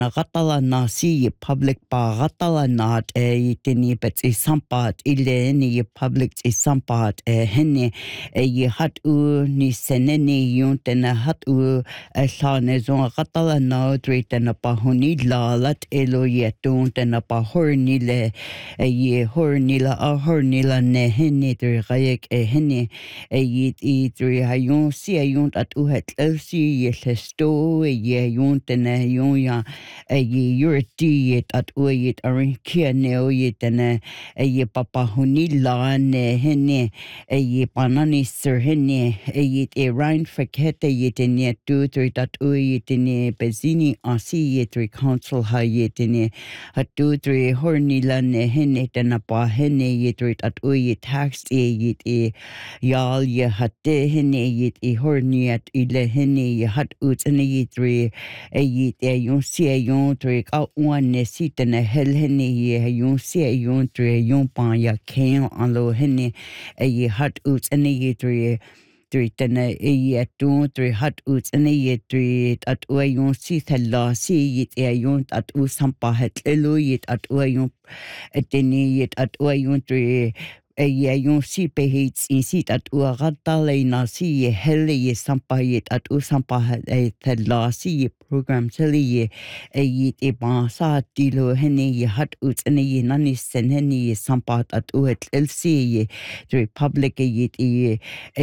Ratala na si public pa ratala not tini bet sampat ile ni public sampat henne hat u ni seneni yuntena hat u sane zon ratala na tretena pa honi la lat elo yetun tena pa horni le ye horni la a horni la ne henne tre rayek henne i tre hayun si ayunt at u het elsi ye lesto ye yuntena yun ya ye yurti at uyit arin kia neo yit and ye papa huni la ne hene ye panani sir hene yit a rain fakete yit in yet do that uyit in bezini asi yet council ha yit in a do three horny la ne hene and a pa hene yit at uyit tax yit a yal ye hatte hene yit a horny at ile hene ye hat ut and yit three yit a yon see yon tre ka one ne sit na hel hene ye yon se yon tre yon pan ya ken an lo hene ye hat ut ene ye tre tena ye tu tre hat ut ene ye tre at o yon si thella si ye yon at u sampa het elo ye at o yon etene ye at o yon tre yon si pe hits in sit at u ratale na si ye hele ye sampa ye at u sampa thella si ye program tele ye e ba sa tilo hene ye hat ut ene ye nani sen hene ye sampa at u het lc ye the republic ye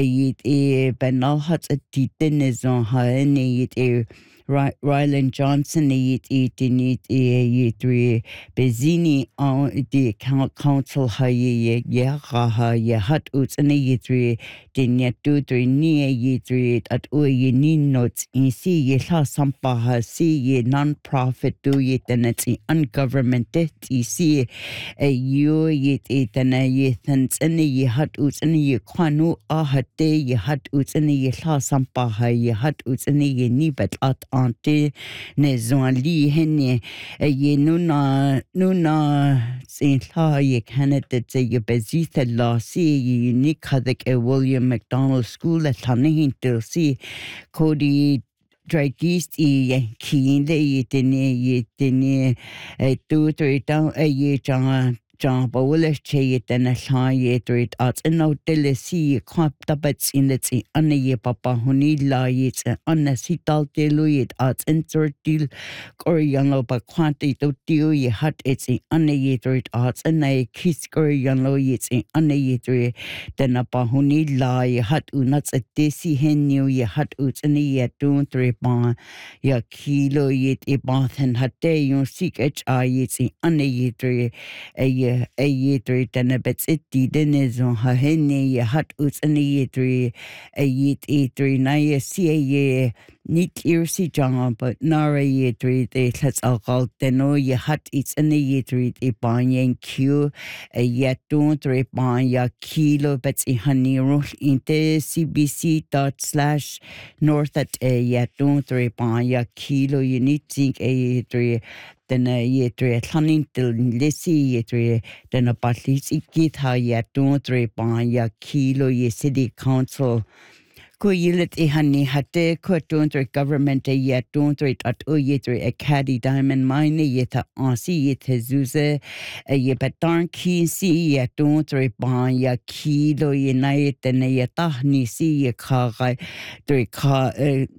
benal hat ti tenezon ha hene ye Ryland Johnson it ye three bezini on the council ha ye ha ye hat ut ene ye three den tu three ni ye three at o ye ni notes in see ye ha sampa ha see ye non-profit do ye then it's ungovernmented see you ye then ye thans ene ye hat ut ene ye kwanu a hatte ye hat ut ene ye ha sampa ha ye hat ut ene ye ni bet at ante ne zonli hene ye nuna sin la ye Canada te ye bezita la si ye unique hadik William McDonald School at Tanahin to see Cody Dragist kinde ye tene two three down ye John Bowles che ten a ye three arts and no delisi quap tabets in the ane ye papa huni la yits anna sital deluit arts insert deal coriano pa quanti to deal ye hat it's ane ye three arts and a kiss coriano yits ane ye three then a pahuni la ye hat unats a desi hen ye hat uts and ye don't three bon ya kilo yit e bath and hat day you seek yits ane ye three ye three ten a bits it didn't is on her hene ye hat uts and ye three ye three na ye see ye nit irsi jang but nara ye three they let's alcohol no ye hat it's and ye three e banyan q ye don't three ban ya kilo bits e honey rush inte cbc./north at ye don't three ban ya kilo you need think a three then ye three hunting till lisi ye three then a patlis ikit ha ye don't three ban ya kilo ye city council ko yilet e hani hatte ko don't government ye don't at o ye three a caddy diamond mine ye ta ansi ye te zuze ye betan ki si ye don't three ban ya kilo ye na ye then ye tahni si ye kha three kha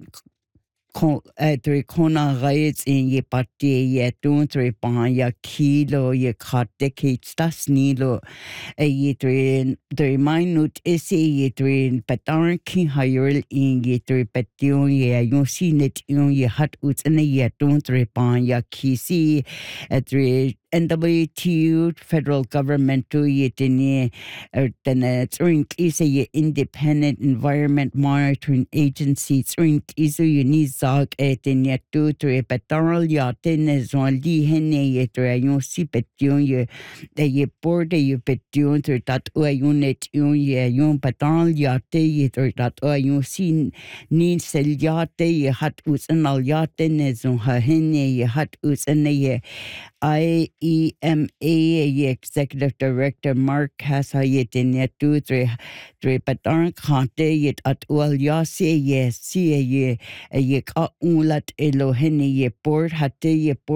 three kona raids in ye party ye don't three ban ya kilo ye kat decades das nilo ye three minute is ye three betan ki higher in ye three betion ye you see net ye hat ut and ye don't three ban ya kisi three NWTU federal government to ye tene then is a independent environment monitoring agency is you need zag ten ye to betal ya ten zon li hene ye you see betion ye ye board ye betion that unit ye betal ya te ye that you see need sel ya te ye hat us and al ya ten zon ha hene ye hat us and ye IEMA Executive Director Mark Casayet in yet two three but aren't can't yet at well ya say yes see ye ka ulat elohene ye board hatte ye